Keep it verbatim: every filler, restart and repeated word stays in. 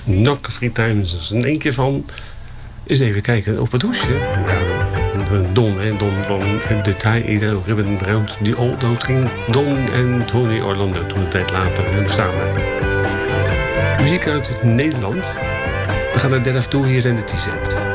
Knock Three Times. Dus in één keer van... Eens even kijken op het hoesje. Ja, Don, hè. Don van de Thai Edo Ribbon Round. Die old ging Don en Tony Orlando toen een tijd later samen. Muziek uit Nederland. We gaan naar Delft toe. Hier zijn de T-set.